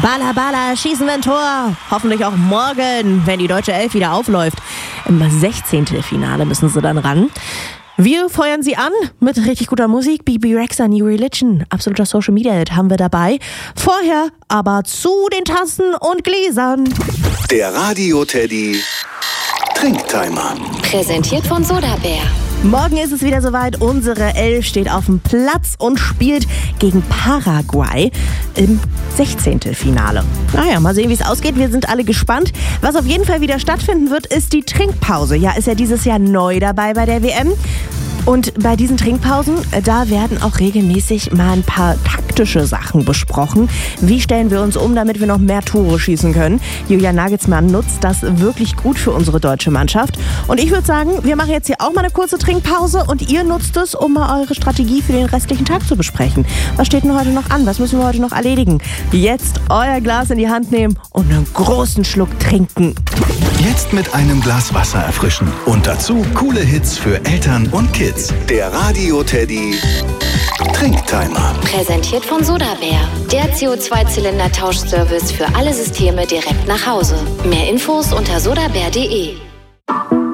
Balla Balla, schießen wir ein Tor. Hoffentlich auch morgen, wenn die deutsche Elf wieder aufläuft. Im 16. Finale müssen sie dann ran. Wir feuern sie an mit richtig guter Musik. Bebe Rexha, New Religion, absoluter Social Media Hit haben wir dabei. Vorher aber zu den Tassen und Gläsern. Der Radio Teddy Trinktimer. Präsentiert von Sodabär. Morgen ist es wieder soweit. Unsere Elf steht auf dem Platz und spielt gegen Paraguay im 16. Finale. Naja, mal sehen, wie es ausgeht. Wir sind alle gespannt. Was auf jeden Fall wieder stattfinden wird, ist die Trinkpause. Ja, ist ja dieses Jahr neu dabei bei der WM. Und bei diesen Trinkpausen, da werden auch regelmäßig mal ein paar taktische Sachen besprochen. Wie stellen wir uns um, damit wir noch mehr Tore schießen können? Julian Nagelsmann nutzt das wirklich gut für unsere deutsche Mannschaft. Und ich würde sagen, wir machen jetzt hier auch mal eine kurze Trinkpause und ihr nutzt es, um mal eure Strategie für den restlichen Tag zu besprechen. Was steht denn heute noch an? Was müssen wir heute noch erledigen? Jetzt euer Glas in die Hand nehmen und einen großen Schluck trinken. Jetzt mit einem Glas Wasser erfrischen. Und dazu coole Hits für Eltern und Kids. Der Radio Teddy Trinktimer. Präsentiert von Sodabär. Der CO2-Zylinder-Tauschservice für alle Systeme direkt nach Hause. Mehr Infos unter sodabär.de.